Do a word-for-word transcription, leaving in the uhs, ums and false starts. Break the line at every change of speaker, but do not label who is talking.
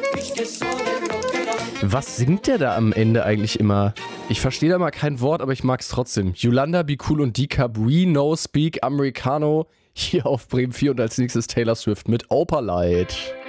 Was singt der da am Ende eigentlich immer? Ich verstehe da mal kein Wort, aber ich mag's trotzdem. Yolanda, Be Cool und D-Cup, We No Speak Americano, hier auf Bremen vier und als nächstes Taylor Swift mit Opalite.